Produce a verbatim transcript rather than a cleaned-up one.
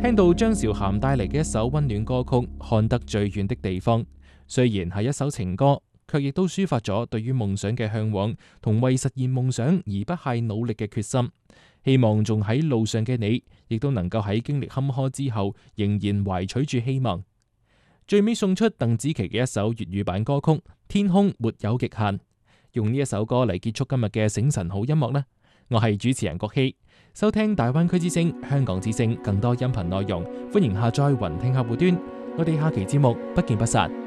聽到張韶涵帶嚟嘅一首溫暖歌曲《看得最遠的地方》，雖然係一首情歌，卻亦都抒發咗對於夢想嘅向往同為實現夢想而不懈努力嘅決心。希望仲喺路上嘅你，亦都能夠喺經歷坎坷之後，仍然懷取住希望。最尾送出鄧紫棋嘅一首粵語版歌曲《天空沒有極限》，用呢一首歌嚟結束今日嘅醒晨好音樂啦。我係主持人郭希。收聽大灣區之聲、香港之聲更多音頻內容，歡迎下載雲聽客戶端。我哋下期節目不見不散。